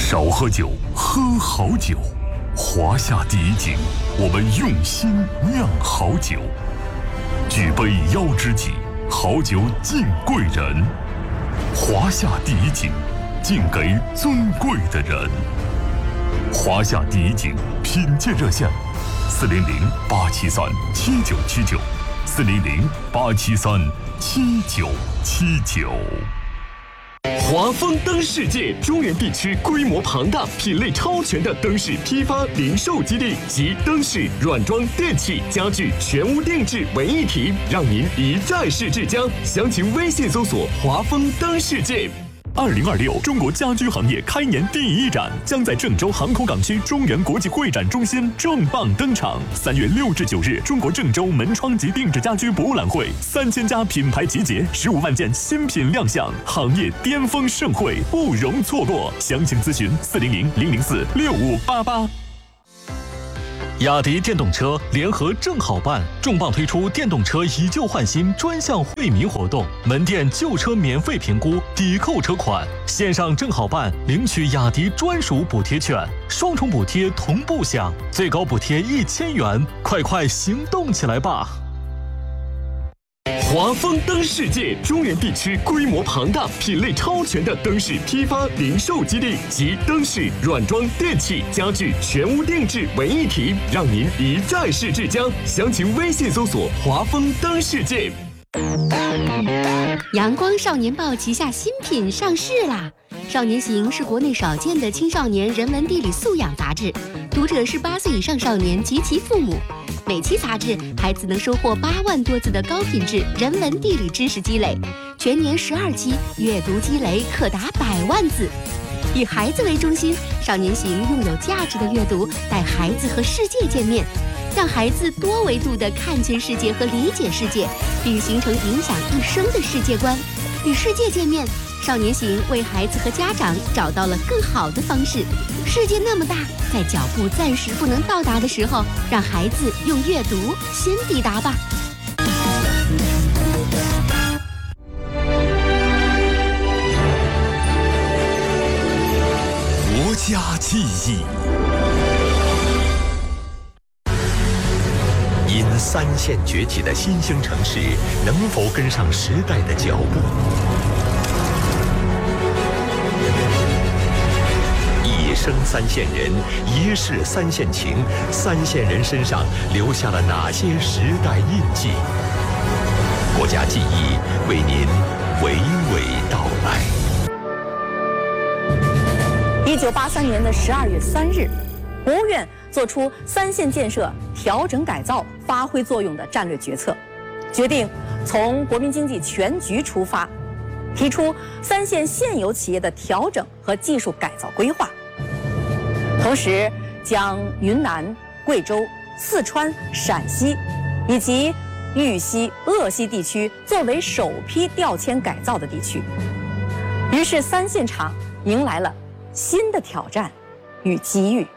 少喝酒，喝好酒。华夏第一井，我们用心酿好酒。举杯邀知己，好酒敬贵人。华夏第一井，敬给尊贵的人。华夏第一井品鉴热线：400-873-7979，400-873-7979。 华丰灯世界中原地区规模庞大、品类超全的灯饰批发零售基地及灯饰、软装、电器、家具全屋定制为一体，让您一站式至江。详情微信搜索“华丰灯世界”。2026中国家居行业开年第一展将在郑州航空港区中原国际会展中心重磅登场。3月6至9日，中国郑州门窗及定制家居博览会，3000家品牌集结，15万件新品亮相，行业巅峰盛会不容错过。详情咨询400-004-6588。雅迪电动车联合正好办重磅推出电动车以旧换新专项惠民活动，门店旧车免费评估，抵扣车款，线上正好办领取雅迪专属补贴券，双重补贴同步享，最高补贴1000元，快行动起来吧！华丰灯世界中原地区规模庞大、品类超全的灯饰批发零售基地及灯饰、软装、电器、家具全屋定制为一体，让您一站式至江。详情微信搜索“华丰灯世界”。 阳光少年报旗下新品上市啦！少年行是国内少见的青少年人文地理素养杂志，读者是8岁以上少年及其父母。每期杂志，孩子能收获8万多字的高品质人文地理知识积累，全年12期，阅读积累可达100万字。以孩子为中心，少年行用有价值的阅读带孩子和世界见面，让孩子多维度地看见世界和理解世界，并形成影响一生的世界观。与世界见面，少年行为孩子和家长找到了更好的方式。世界那么大，在脚步暂时不能到达的时候，让孩子用阅读先抵达吧。 国家记忆。 因3线崛起的新兴城市能否跟上时代的脚步？一生3线人，一世3线情，3线人身上留下了哪些时代印记？国家记忆为您娓娓道来。 1983年的12月3日，国务院作出3线建设调整改造发挥作用的战略决策，决定从国民经济全局出发，提出3线现有企业的调整和技术改造规划，同时将云南、贵州、四川、陕西以及豫西、鄂西地区作为首批调迁改造的地区。于是3线厂迎来了新的挑战与机遇。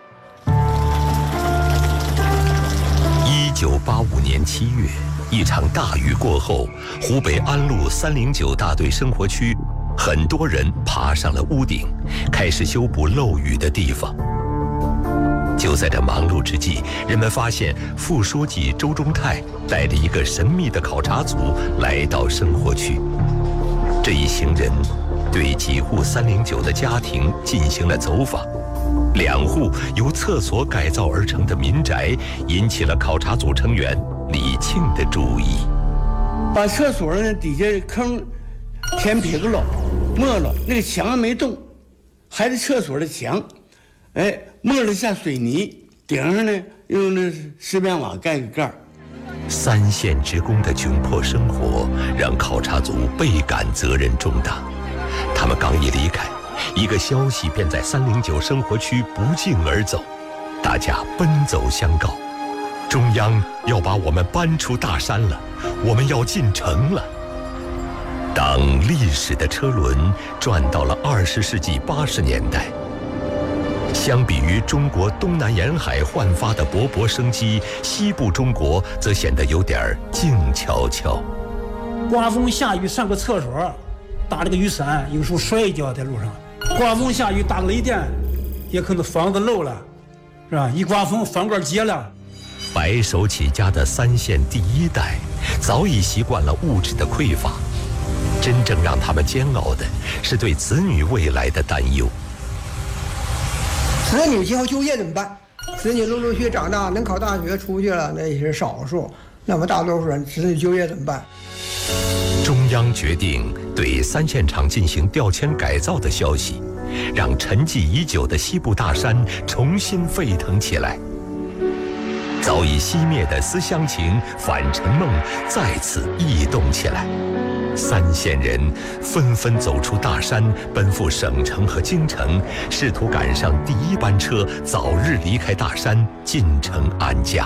1985年7月，一场大雨过后，湖北安陆309大队生活区，很多人爬上了屋顶，开始修补漏雨的地方。就在这忙碌之际，人们发现副书记周忠泰带着一个神秘的考察组来到生活区。这一行人对几户309的家庭进行了走访。2户由厕所改造而成的民宅引起了考察组成员李庆的注意。 把厕所呢底下坑填平了，没了，那个墙没动，还是厕所的墙，没了下水泥，顶上呢用那石棉瓦盖个盖。 3线职工的窘迫生活让考察组倍感责任重大。他们刚一离开，一个消息便在309生活区不胫而走，大家奔走相告：中央要把我们搬出大山了，我们要进城了。当历史的车轮转到了20世纪80年代，相比于中国东南沿海焕发的勃勃生机，西部中国则显得有点静悄悄。 刮风下雨上个厕所，打了个雨伞，有时候摔一跤在路上。刮风下雨打个雷电， 也可能房子漏了，是吧？一刮风，房管结了。 白手起家的3线第一代，早已习惯了物质的匮乏，真正让他们煎熬的是对子女未来的担忧。 子女今后就业怎么办？子女陆陆续长大，能考大学出去了，那也是少数。那么大多数人子女就业怎么办？ 中央决定对3线厂进行调迁改造的消息，让沉寂已久的西部大山重新沸腾起来。早已熄灭的思乡情、返程梦再次异动起来。3线人纷纷走出大山，奔赴省城和京城，试图赶上第1班车，早日离开大山，进城安家。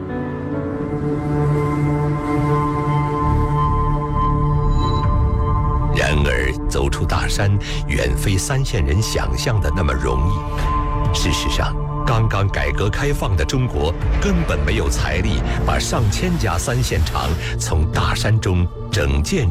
然而，走出大山远非3线人想象的那么容易。事实上，刚刚改革开放的中国根本没有财力把上千家3线厂从大山中整建